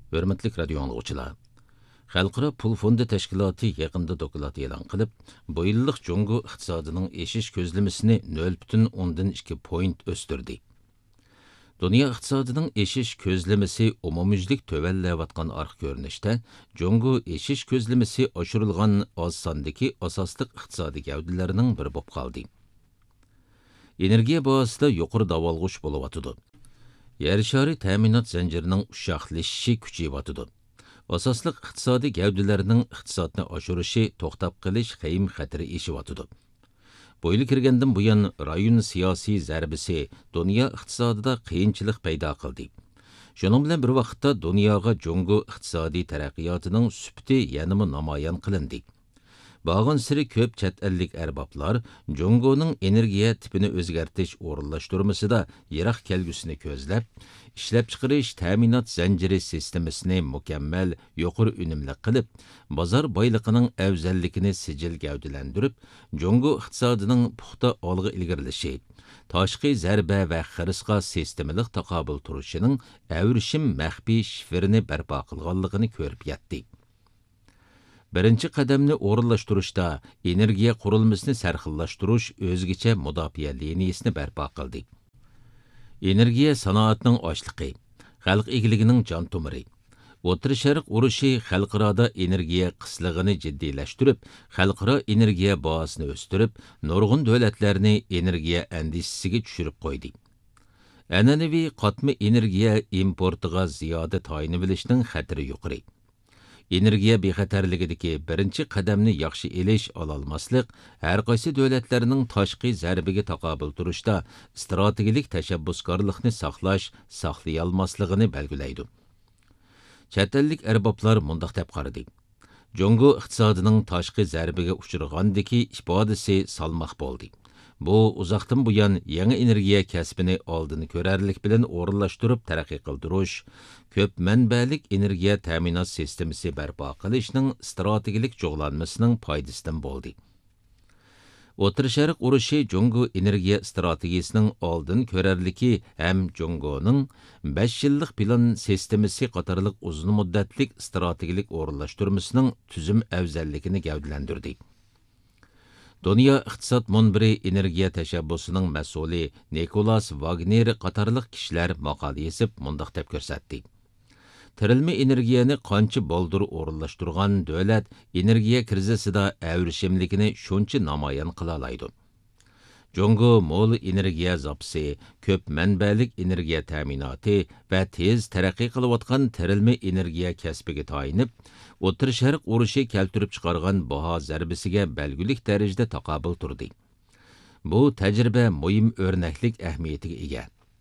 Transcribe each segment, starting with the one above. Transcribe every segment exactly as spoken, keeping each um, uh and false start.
Hörmətlik radio anlıqçılar. Xalqara Pul Fondi təşkilatı yaqında doklad elan qilib, bu yillik Jungo iqtisodinin eshish ko'zlamasini nol butun o'ndan ikki point o'stirdi. Dünya iqtisodining eshish ko'zlamasi umumyuzlik tövallayotgan arq ko'rinishda, Jungo eshish ko'zlamasi oshirilgan oz sondagi asosliq iqtisodiy gavdalarning biri bo'lib qoldi. Energiya bahosida yuqori davolg'ush bo'layotdi. Yer shari ta'minot zanjirining ushoqlashishi kuchayyapti. Asosliq iqtisodiy gavdalarning iqtisodni oshirishi to'xtab qilish xavf xatari eshiyotidu. Bu yil kirgandan buyon rayon siyosiy zarbisi dunyo iqtisodida qiyinchilik paydo qildi. Shuning bilan bir vaqtda dunyoga Jungo iqtisodiy taraqqiyotining sifati yanada namoyon qilindi. Bağın siri köp chet ellik erbaplar Jungo'nun energiya tipini o'zgartirish o'rinlashtirmasida yiroq kelgusini ko'zlab, ishlab chiqarish ta'minot zanjiri sistemasini mukammal, yuqori unumli qilib, bozor boyligining afzalligini sijil gavdalantirib, Jungo iqtisodining puxta olg'a ilgirilishi, tashqi zarba va xirisqa sistemalik taqobil turishining avrishim maxfiy shifrini barpo qilganligini ko'rib yetdi. Birinchi qadamni o'rinlashtirishda energiya qurilmasini sarxillashtirish o'zgacha mudofaa liniyasini barpo qildi. Energiya sanoatining ochliqi, xalq egiligining jon tomiri. O'tir Sharq urushi xalqaroda energiya qislig'ini jiddiylashtirib, xalqaro energiya bahosini o'stirib, nurg'un davlatlarni energiya andishisiga tushirib qo'ydi. An'anaviy qatma energiya importiga ziyoda tayinib bilishning xatiri yuqori. Energiya bexatarligidagi birinchi qadamni yaxshi elish ololmaslik har qaysi davlatlarning tashqi zarbiga taqobil turishda strategik tashabbuskorlikni saqlash, saqlay olmasligini belgilaydi. Chet ellik erboblar mundaq deb qaradi. Jungo iqtisodining tashqi zarbiga uchragandagi ifodasi salmoq bo'ldi. Bu uzoqdan buyon yangi energiya kasbini oldini ko'rarlik bilan o'rinlashtirib taraqqiy qildirish, ko'p manbalik energiya ta'minot sistemasi barpo qilishning strategik cho'g'lanmasining foydasidan bo'ldi. O'tir Sharq urushi Jungo energiya strategiyasining oldin ko'rarligi ham Jungoning besh yillik plan sistemasi qatorliq uzun muddatlik strategik o'rinlashtirmasining tuzum afzalligini gavdalantirdi. Dünya iqtisod munbiri energiya tashabbusining mas'uli Nikolas Wagner qatorliq kishilar maqola yozib mundaq deb ko'rsatdi. Tirilma energiyani qancha boldir o'rinlashtirgan davlat energiya krizisida avrishimligini shuncha namoyon qila oladi. Jungo mo'l energiya zapsi, ko'p manbalik energiya ta'minoti va tez taraqqiy qilayotgan tirilma energiya kasbiga tayinib, O'tir Sharq urushi keltirib chiqargan baho zarbisiga belgilik darajada taqobil turdi. Bu tajriba muhim o'rnaklik ahamiyatiga ega.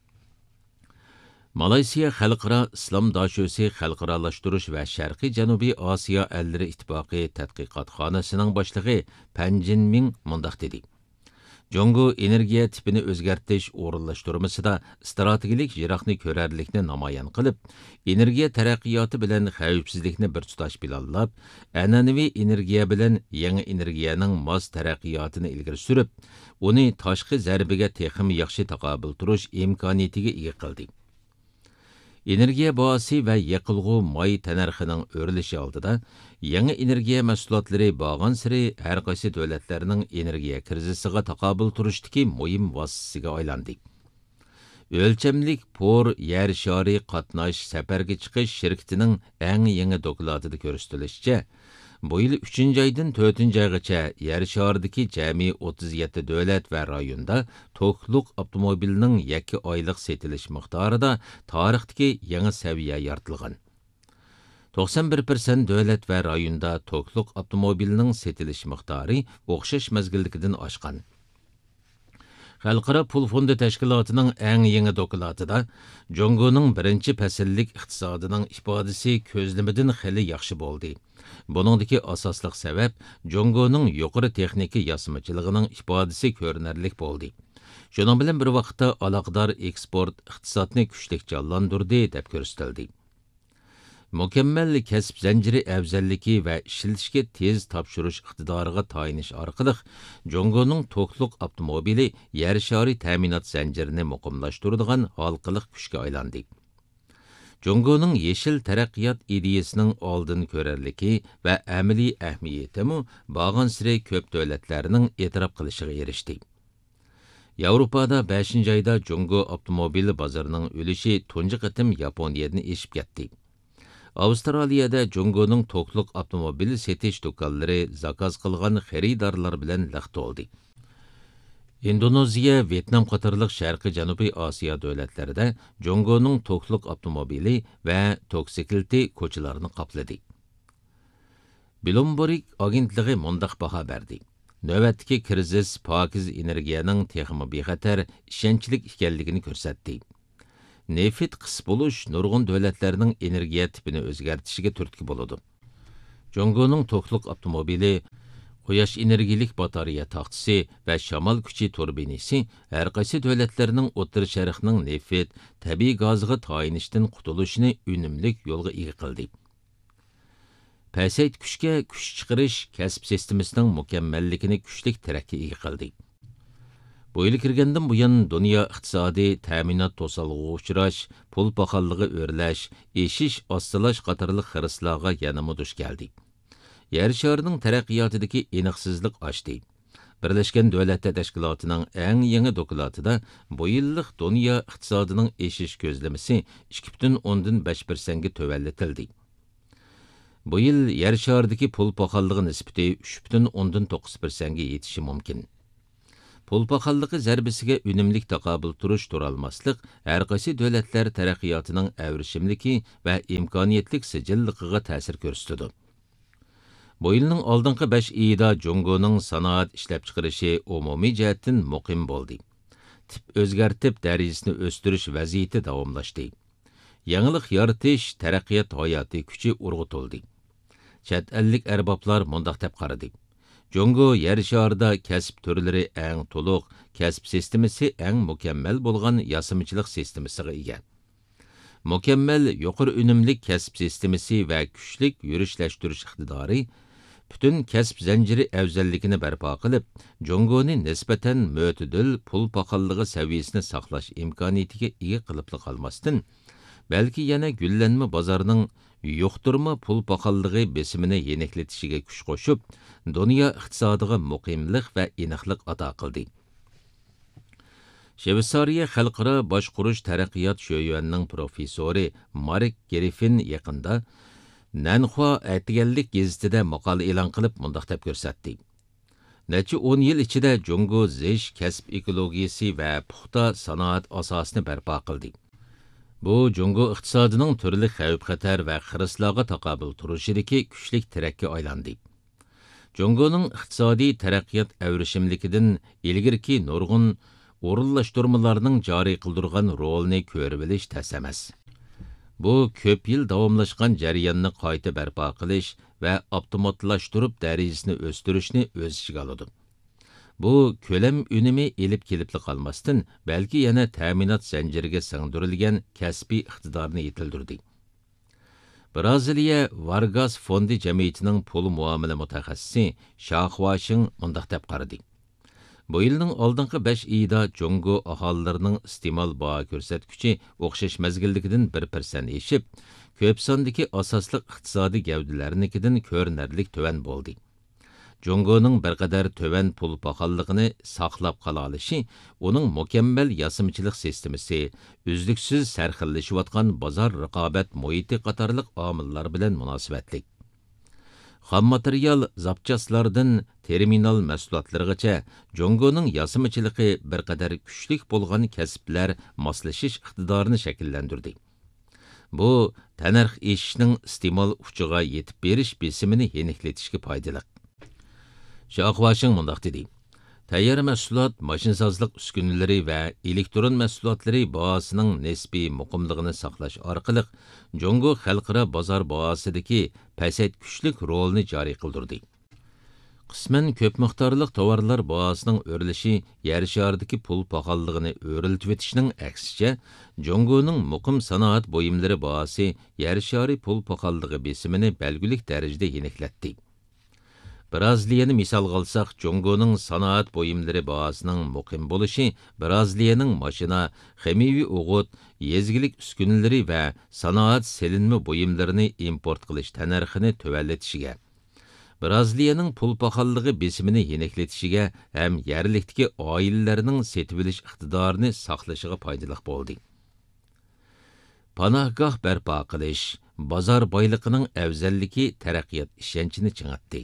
Malayziya Xalqaro Islom dashosi xalqarolashtirish va Sharqiy Janubiy Osiyo ellari ittifoqi tadqiqotxonasining boshlig'i Pan Jinming mundaq dedi. Jungo energiya tipini o'zgartirish o'rinlashtirmasida strategik yiroqni ko'rarlikni namoyon qilib, energiya taraqqiyoti bilan xavfsizlikni bir tutash planlab, an'anaviy energiya bilan yangi energiyaning mos taraqqiyotini ilgari surib, uni tashqi zarbiga texim yaxshi taqobil turish imkoniyatiga ega qildi. Energiya bahosi va yiqilg'u moy tanarxining o'rilishi oldida yangi energiya mahsulotlari bo'lgan siri har qaysi davlatlarning energiya krizisiga taqobil turishdagi muhim vositasiga aylandi. O'lchamlik por yer shari qatnash safarga chiqish shirkatining eng yangi dokladida ko'rsatilishicha, bu yil uchinchi oydan to'rtinchi oygacha yer sharidagi jami o'ttiz yetti davlat va rayonda to'qliq avtomobilning yakka oylik setilish miqdorida tarixdagi yangi saviya yaratilgan. to'qson bir persent davlat va rayonda to'qliq avtomobilning setilish miqdori o'xshash mazgilligidan oshgan. Xalqaro Pul Fondi tashkilotining eng yangi dokladida Jungoning birinchi fasllik iqtisodining ifodasi ko'zlamidan xili yaxshi bo'ldi. Buningdagi asosliq sabab Jungoning yuqori texnika yasmachiligining ifodasi ko'rinarlik bo'ldi. Shuning bilan bir vaqtda aloqador eksport iqtisodni kuchli jonlantirdi deb ko'rsatildi. Mukammal kasb zanjiri afzalligi va ishlatishga tez topshirish iqtidoriga tayinish orqali Jungoning to'qliq avtomobili yer shari ta'minot zanjirini muqimlashtiradigan halqiliq kuchga aylandi. Jungoning yeşil taraqqiyot ideyasining oldin ko'rarligi va amaliy ahamiyatimi bag'ansiri ko'p davlatlarning e'tirof qilishiga erishdi. Yevropada beshinchi ayda Jungo avtomobil bozorining ulushi tunji qatim Yaponiyadan eshib ketdi. Avstraliyada Jungoning to'qliq avtomobil setish do'konlari zakaz qilgan xaridorlar bilan liq to'ldi. Indoneziya, Vietnam qatorliq Sharqiy Janubiy Osiyo davlatlarida Jungoning to'qliq avtomobili va toksiklti ko'chalarni qopladi. Bloomberg agentligi mundaq baho berdi. Navbatdagi krizis pokiz energiyaning texmi bexatar, ishonchlik ekanligini ko'rsatdi. Neft qis bo'lish nurg'un davlatlarning energiya tipini o'zgartishiga turtki bo'ladi. Jungoning to'qliq avtomobili Quyosh energiyalik batareya taxtisi va shamol kuchi turbinasi har qaysi davlatlarning O'rta Sharqning neft, tabiiy gazga tayinishdan qutulishini unumlik yo'lga ega qildi. Pasayt kuchga kuch chiqarish kasb sistemasining mukammalligini kuchlik tarakki ega qildi. Bu yil kirgandan buyon dunyo iqtisodiy ta'minot to'salg'iga uchrash, pul paxalligi o'rlash, eshish, ostilash qatorliq xiristlarga yana duch keldi. Yer sharining taraqqiyotidagi aniqsizlik oshdi. Birlashgan Davlatlar Tashkilotining eng yangi dokladida bu yillik dunyo iqtisodining eshish ko'zlamasi ikki butun o'ndan besh persentga to'vallatildi. Bu yil yer sharidagi pul paxalligi nisbati uch butun o'ndan to'qqiz persentga yetishi mumkin. Pul paxalligi zarbisiga unumlik taqobil turish turolmaslik har qaysi davlatlar taraqqiyotining avrishimligi va imkoniyatlik sijilligiga ta'sir ko'rsatdi. Bu yilning oldingi besh oyida Jungoning sanoat ishlab chiqarishi umumiy jihatdan muqim bo'ldi. Tip o'zgartib darajasini o'stirish vaziyati davomlashdi. Yangilik yaratish taraqqiyot hayoti kuchi urg'utildi. Chet ellik arboblar mundaq deb qaradi. Jungo yer sharida kasb turlari eng to'liq, kasb sistemasi eng mukammal bo'lgan yasimichilik sistemasiga ega. Mukammal yuqori unumli kasb sistemasi va kuchlik yurishlash iqtidori bütün kasb zanjiri afzalligini barpo qilib, Jungoni nisbatan mo'tadil pul paxalligi saviyasini saqlash imkoniyatiga ega qilib qolmasdan, balki yana gullanma bozorining yo'qtirma pul paxalligi besimini yeniklatishiga kuch qo'shib, dunyo iqtisodiga muqimlik va aniqlik ato qildi. Shveysariya xalqaro boshqurish taraqqiyot sho'yuanining professori Mark Griffin yaqinda Nanhua aytganlik gazetida maqola e'lon qilib mundaq deb ko'rsatdi. Necha o'n yil ichida Jungo zish kasb ekologiyasi va puxta sanoat asosini barpo qildi. Bu Jungo iqtisodining turli xavf-xatar va xiristlarga taqobil turishidagi kuchlik tirakka aylandi. Jungoning iqtisodiy taraqqiyot avrishimligidan ilgirki nurg'un o'rinlashtirmalarning joriy qildirgan rolini ko'rib bilish tas emas. Bu ko'p yil davomlashgan jarayonni qayta barpo qilish va avtomatlashtirib darajasini o'stirishni o'z ichiga oladi. Bu ko'lam unumi elib kelib qolmasdan, balki yana ta'minot zanjiriga singdirilgan kasbiy iqtidorni yetildirdi. Braziliya Vargas fondi jamiyatining pul muomala mutaxassisi Shahwashing mundaq deb qaradi. Bu yilning oldingi besh oyida Jungo aholilarining iste'mol baho ko'rsatkichi o'xshash mazgilligidan bir persent eshib, ko'p sondagi asosli iqtisodiy gavdalarnikidan ko'rinarlik tuvan bo'ldi. Jungoning bir qadar tuvan pul paxalligini saqlab qola olishi, uning mukammal yasimchilik sistemasi, uzluksiz sarxillashayotgan bozor raqobat muhiti qatorliq omillar bilan munosabatlik. Xam material zapchaslardan terminal mahsulotlargacha Jungoning yasimichiligi bir qadar kuchlik bo'lgan kasblar moslashish iqtidorini shakllantirdi. Bu tanarx eshishning iste'mol uchiga yetib berish besimini yeniklatishga foydali. Shahwashing mundaq dedi. Tayyor mahsulot, mashinsozlik uskunalari va elektron mahsulotlari bahosining nisbiy muqimligini saqlash orqali Jungo xalqaro bozor bahosidagi pasayt kuchlik rolni joriy qildirdi. Qisman ko'p miqdorli tovarlar bahosining o'rilishi yer sharidagi pul paxalligini o'riltib etishning aksicha, Jungoning muqim sanoat buyumlari bahosi yer shari pul paxalligi besimini belgilik darajada yeniklatdi. Braziliyani misal alsaq, Jongoning sanoat buyumlari bahosining muqim bo'lishi Braziliyaning mashina, ximiyaviy o'g'it, yezgilik uskunalari va sanoat selinma buyumlarini import qilish tannarxini tuvanlatishiga, Braziliyaning pul paxalligi besimini yenikletishiga ham yerlikdagi oilalarning setib olish iqtidorini saqlashiga foydali bo'ldi. Panohgoh barpo qilish, bozor boyligining afzalligi taraqqiyot ishonchini ching'atdi.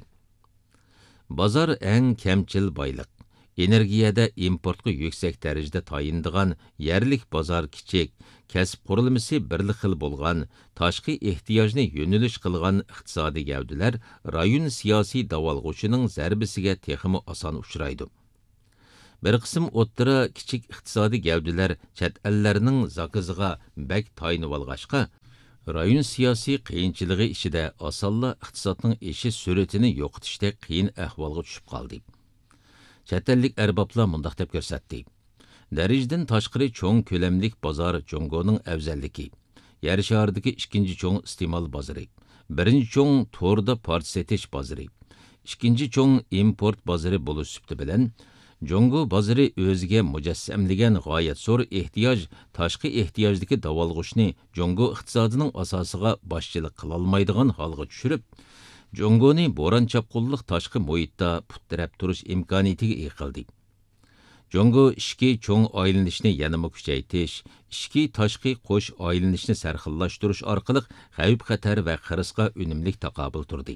Bozor eng kamchil boyliq. Energiyada importga yuksak darajada tayindigan yerlik bozor kichik, kasb qurilmasi birli xil bo'lgan, tashqi ehtiyojni yo'nalish qilgan iqtisodiy gavdalar rayon siyosiy davolg'uchining zarbisiga texmi oson uchraydi. Bir qism o'ttira kichik iqtisodiy gavdalar chet ellarning zakiziga bak tayinib olg'ashqa, rayon siyosiy qiyinchiligi ichida osonla iqtisodning eshi sur'atini yo'qotishda qiyin ahvolga tushib qoldi. Chet ellik arboblar mundaq deb ko'rsatdi. Darajdan tashqari cho'ng ko'lamlik bozor Jongoning afzalligi. Yer shahridagi ikkinchi cho'ng iste'mol bozori, birinchi cho'ng to'rda part setish bozori, ikkinchi cho'ng import bozori bo'lish sifati bilan Jongo bozori o'ziga mujassamlagan g'oyat zo'r ehtiyoj, tashqi ehtiyojdagi davolg'ushni Jongo iqtisodining asosiga boshchilik qila olmaydigan holga tushirib, Jongoni bo'ron chapqunliq tashqi muhitda puttirab turish imkoniyatiga ega qildi. Jongo ishki cho'ng aylanishni yanama kuchaytirish, ishki tashqi qo'sh aylanishni sarxillashtirish orqali xavf-xatar va xirisga unumli taqobil turdi.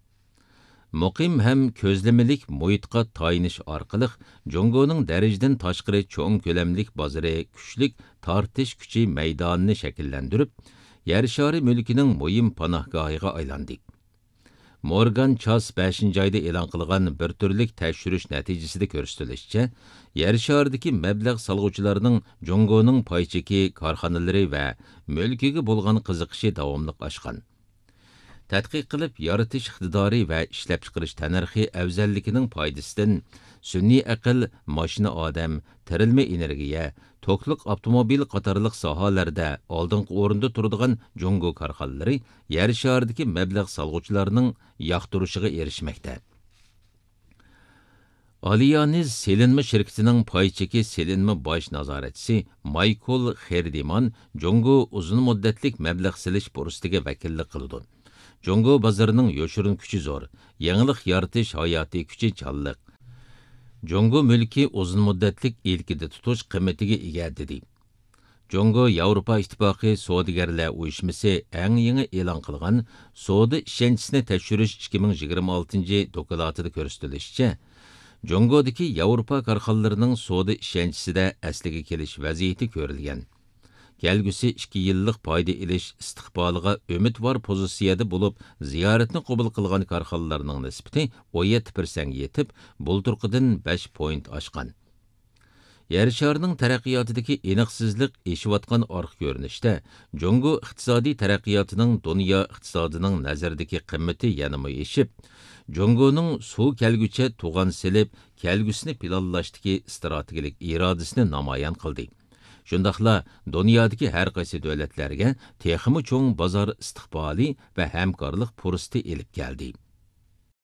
Muqim ham ko'zlamalik muhitga tayinish orqali Jongoning darajadan tashqari cho'ng ko'lamlik bozori kuchlik tortish kuchi maydonini shakllantirib, yer shari mulkining muhim panohgohiga aylandi. Morgan Chas beshinchi oyda e'lon qilgan bir turlik tekshirish natijasida ko'rsatilishicha, yer sharidagi mablag' solg'uvchilarning Jongoning paycheki korxonalari va mulkiga bo'lgan qiziqishi davomli oshgan. Tadqiq qilib, yaratish iqtidori va ishlab chiqarish tannarxi afzalligining foydasidan sun'iy aql, mashina odam, tirilma energiya, to'kliq avtomobil qatorliq sohalarda oldingi o'rinda turadigan Jongo korxonalari yer sharidagi mablag' solg'uvchilarning yoqtirishiga erishmoqda. Aliyaniz selinma shirkatining paycheki selinma bosh nazoratchisi Michael Herdiman Jongo uzun muddatlik mablag' silish fursatiga vakillik qildi. Jongo bozorining yo'shirin kuchi zo'r, yangilik yaratish hayotiy kuchi jonliq. Jongo mulki uzun muddatlik ilkida tutish qiymatiga ega dedi. Jongo Yevropa ittifoqi savdogarlar uyushmasi eng yangi e'lon qilgan savdo ishonchisini tekshirish ikki ming yigirma oltinchi dokladida ko'rsatilishicha, Jongodagi Yevropa korxonalarining savdo ishonchisida asliga kelish vaziyati ko'rilgan. Kelgusi ikki yillik foyda ilish istiqboliga umidvor pozitsiyada bo'lib, ziyoratni qabul qilgan korxonalarning nisbati o'n yetti foizga yetib, bulturqidan besh point oshgan. Yer sharining taraqqiyotidagi aniqsizlik eshiyotgan orqa ko'rinishda, Jongo iqtisodiy taraqqiyotining dunyo iqtisodining nazardagi qimmati yanama eshib, Jongoning suv kelgucha tug'an silib, kelgusini planlashdagi strategik irodasini namoyon qildi. Shundaqla dunyodagi har qaysi davlatlarga texmi cho'ng bozor istiqboli va hamkorlik fursati elib keldi.